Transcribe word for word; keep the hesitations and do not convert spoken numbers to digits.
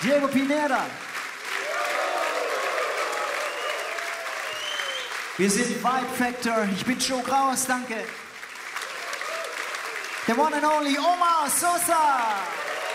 Diego Pineda. Wir sind Vibe Factor. Ich bin Joe Grauers, danke. The one and only Omar Sosa.